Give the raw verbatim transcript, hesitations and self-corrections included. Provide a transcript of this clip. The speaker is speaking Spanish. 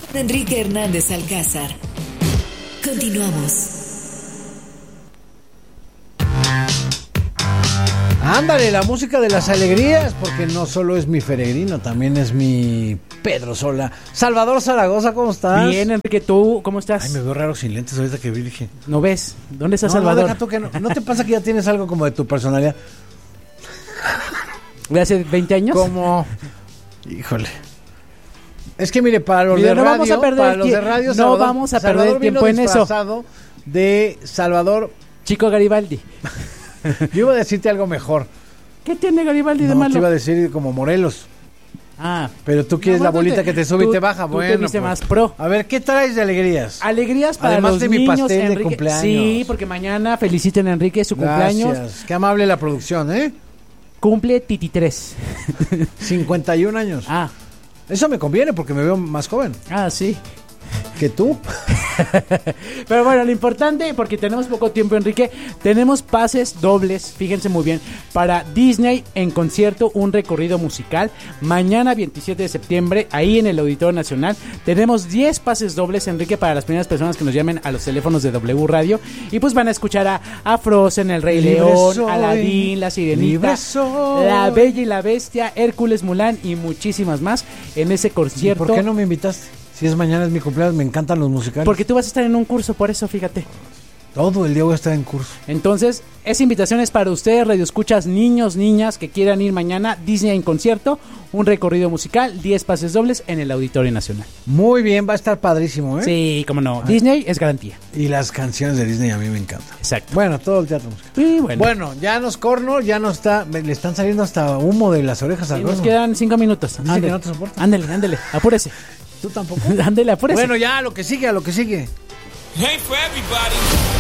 Enrique Hernández Alcázar. Continuamos. Ándale, la música de las alegrías, porque no solo es mi Feregrino, también es mi Pedro Sola. Salvador Zaragoza, ¿cómo estás? Bien, Enrique, ¿tú cómo estás? Ay, me veo raro sin lentes ahorita que vi, dije. ¿No ves? ¿Dónde está no, Salvador? No, deja tú que no. ¿No te pasa que ya tienes algo como de tu personalidad? ¿De hace veinte años? Como... Híjole. Es que mire, para los Mira, de no radio, vamos a perder para los de radio, no Salvador, vamos a Salvador perder tiempo vino en eso. disfrazado de Salvador Chico Garibaldi. Yo iba a decirte algo mejor. ¿Qué tiene Garibaldi no, de malo? Te iba a decir como Morelos. Ah. Pero tú quieres no, la bueno, bolita te, que te sube tú, y te baja. Tú Bueno, te viste pues. más pro. A ver, ¿qué traes de alegrías? Alegrías para Además los de mi niños, pastel Enrique. de cumpleaños. Sí, porque mañana feliciten a Enrique su Gracias. cumpleaños. Qué amable la producción, ¿eh? Cumple Titi tres. cincuenta y un años. Ah. Eso me conviene porque me veo más joven. Ah, sí. ¿Que tú? Pero bueno, lo importante, porque tenemos poco tiempo, Enrique, tenemos pases dobles, fíjense muy bien, para Disney en concierto, un recorrido musical. Mañana veintisiete de septiembre, ahí en el Auditorio Nacional, tenemos diez pases dobles, Enrique, para las primeras personas que nos llamen a los teléfonos de W Radio. Y pues van a escuchar a, a Frozen, el Rey Libre León, soy, Aladín, La Sirenita, La Bella y la Bestia, Hércules, Mulan y muchísimas más en ese concierto. ¿Por qué no me invitaste? Si es mañana, es mi cumpleaños, me encantan los musicales. Porque tú vas a estar en un curso, por eso, fíjate. Todo el día voy a estar en curso. Entonces, esa invitación es para ustedes, radioescuchas, niños, niñas que quieran ir mañana, Disney en concierto, un recorrido musical, diez pases dobles en el Auditorio Nacional. Muy bien, va a estar padrísimo, ¿eh? Sí, cómo no. Ay. Disney es garantía. Y las canciones de Disney a mí me encantan. Exacto. Bueno, todo el teatro musical. Sí, bueno. Bueno, ya nos corno, ya no está, le están saliendo hasta humo de las orejas al sí, nos gordo. quedan cinco minutos. Dice que no te soporta. Ándale, ándale, apúrese. ¿Tú tampoco? Ándale, apúrese. Bueno, ya, a lo que sigue, a lo que sigue. Hey for everybody.